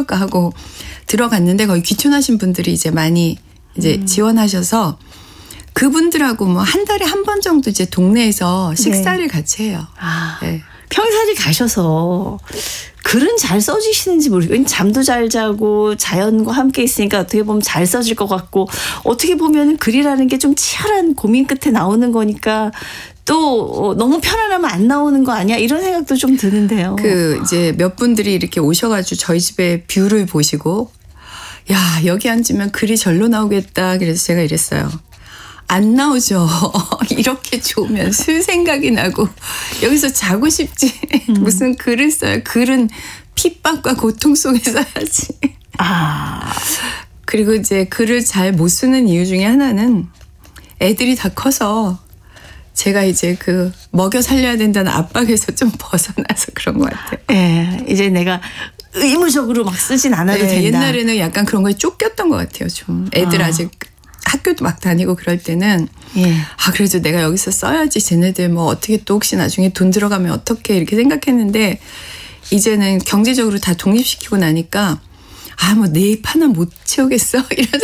해볼까 하고 들어갔는데 거기 귀촌하신 분들이 이제 많이 이제 지원하셔서 그분들하고 뭐 한 달에 한 번 정도 이제 동네에서 식사를 같이 해요. 네. 평사리 가셔서 글은 잘 써주시는지 모르겠어요. 잠도 잘 자고 자연과 함께 있으니까 어떻게 보면 잘 써질 것 같고 어떻게 보면 글이라는 게 좀 치열한 고민 끝에 나오는 거니까 또 너무 편안하면 안 나오는 거 아니야? 이런 생각도 좀 드는데요. 이제 몇 분들이 이렇게 오셔가지고 저희 집의 뷰를 보시고 야 여기 앉으면 글이 절로 나오겠다. 그래서 제가 이랬어요. 안 나오죠. 이렇게 좋으면 쓸 생각이 나고 여기서 자고 싶지. 무슨 글을 써요. 글은 핍박과 고통 속에 써야지. 그리고 이제 글을 잘 못 쓰는 이유 중에 하나는 애들이 다 커서 제가 이제 먹여 살려야 된다는 압박에서 좀 벗어나서 그런 것 같아요. 네, 이제 내가 의무적으로 막 쓰진 않아도 된다. 옛날에는 약간 그런 거에 쫓겼던 것 같아요. 좀 애들 아직 학교도 막 다니고 그럴 때는 그래도 내가 여기서 써야지 쟤네들 뭐 어떻게 또 혹시 나중에 돈 들어가면 어떻게 이렇게 생각했는데 이제는 경제적으로 다 독립시키고 나니까 뭐 내 입 하나 못 채우겠어 이런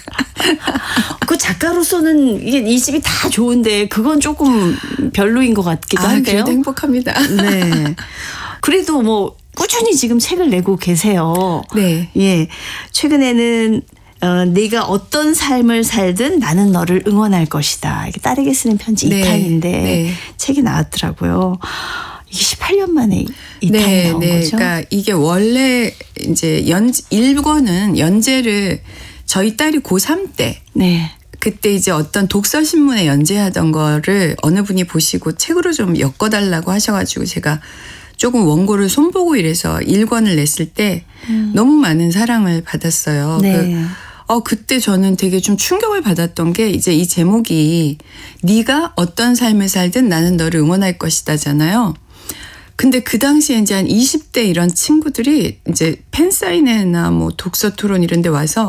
생각. 그 작가로서는 이게 이 집이 다 좋은데 그건 조금 별로인 것 같기도 한데요. 그래도 행복합니다. 네. 그래도 뭐 꾸준히 지금 책을 내고 계세요. 네. 예. 최근에는 네가 어떤 삶을 살든 나는 너를 응원할 것이다. 이게 딸에게 쓰는 편지 2탄인데 책이 나왔더라고요. 이게 18년 만에 2탄이 나온 거죠? 그러니까 이게 원래 이제 1권은 연재를 저희 딸이 고3 때 그때 이제 어떤 독서신문에 연재하던 거를 어느 분이 보시고 책으로 좀 엮어달라고 하셔가지고 제가 조금 원고를 손보고 이래서 1권을 냈을 때 너무 많은 사랑을 받았어요. 그때 저는 되게 좀 충격을 받았던 게 이제 이 제목이 네가 어떤 삶을 살든 나는 너를 응원할 것이다잖아요. 근데 그 당시에 이제 한 20대 이런 친구들이 이제 팬사인회나 뭐 독서 토론 이런 데 와서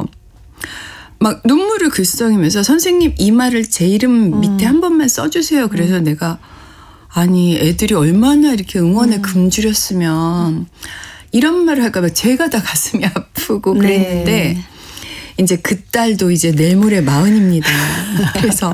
막 눈물을 글썽이면서 선생님 이 말을 제 이름 밑에 한 번만 써주세요. 그래서 내가 아니 애들이 얼마나 이렇게 응원에 굶주렸으면 이런 말을 할까 봐 제가 다 가슴이 아프고 그랬는데 이제 그 딸도 이제 내일 모레 40입니다. 그래서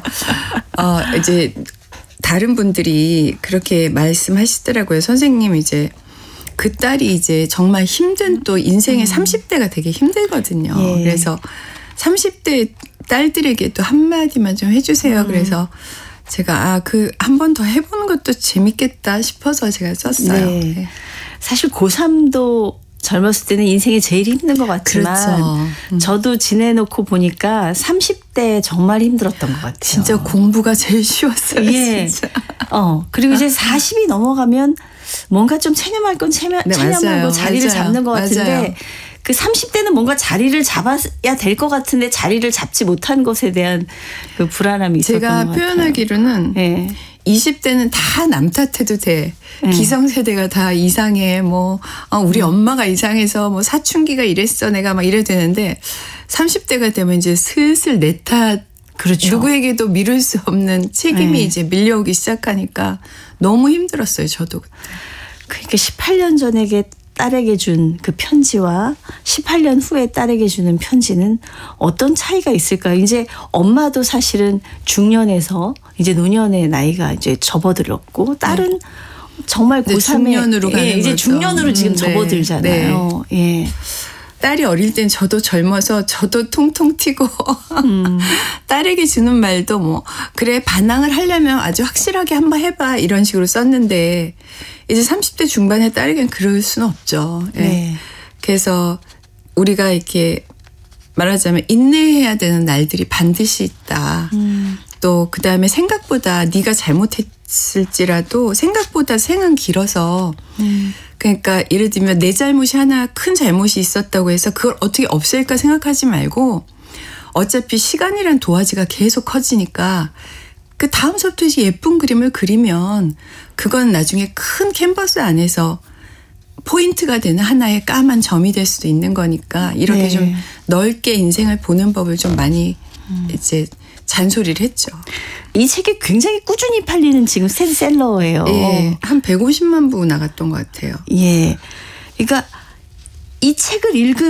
이제 다른 분들이 그렇게 말씀하시더라고요. 선생님 이제 그 딸이 이제 정말 힘든 또 인생의 30대가 되게 힘들거든요. 그래서 30대 딸들에게도 한마디만 좀 해주세요. 그래서 제가 한 번 더 해보는 것도 재밌겠다 싶어서 제가 썼어요. 네. 사실 고3도 젊었을 때는 인생이 제일 힘든 것 같지만 저도 지내놓고 보니까 30대 정말 힘들었던 것 같아요. 진짜 공부가 제일 쉬웠어요. 진짜. 그리고 이제 40이 넘어가면 뭔가 좀 체념할 건 체념하고 자리를 잡는 것 같은데 그 30대는 뭔가 자리를 잡아야 될 것 같은데 자리를 잡지 못한 것에 대한 그 불안함이 있었던 것 같아요. 제가 표현하기로는 20대는 다 남 탓해도 돼. 기성세대가 다 이상해. 우리 엄마가 이상해서 사춘기가 이랬어. 내가 막 이래야 되는데 30대가 되면 이제 슬슬 내 탓. 그렇죠. 누구에게도 미룰 수 없는 책임이 이제 밀려오기 시작하니까 너무 힘들었어요. 저도. 그러니까 18년 전에 딸에게 준 그 편지와 18년 후에 딸에게 주는 편지는 어떤 차이가 있을까요? 이제 엄마도 사실은 중년에서 이제 노년의 나이가 이제 접어들었고 딸은 정말 고3에 중년으로 가는 이제 거죠. 중년으로 지금 접어들잖아요. 딸이 어릴 땐 저도 젊어서 저도 통통 튀고 딸에게 주는 말도 그래 반항을 하려면 아주 확실하게 한번 해봐 이런 식으로 썼는데 이제 30대 중반에 딸에겐 그럴 수는 없죠. 그래서 우리가 이렇게 말하자면 인내해야 되는 날들이 반드시 있다. 또 그다음에 생각보다 네가 잘못했을지라도 생각보다 생은 길어서 그러니까 예를 들면 내 잘못이 하나 큰 잘못이 있었다고 해서 그걸 어떻게 없앨까 생각하지 말고 어차피 시간이란 도화지가 계속 커지니까 그 다음서부터 이제 예쁜 그림을 그리면 그건 나중에 큰 캔버스 안에서 포인트가 되는 하나의 까만 점이 될 수도 있는 거니까 이렇게 좀 넓게 인생을 보는 법을 좀 많이 이제 잔소리를 했죠. 이 책이 굉장히 꾸준히 팔리는 지금 스테디셀러예요. 한 150만 부 나갔던 것 같아요. 그러니까 이 책을 읽으면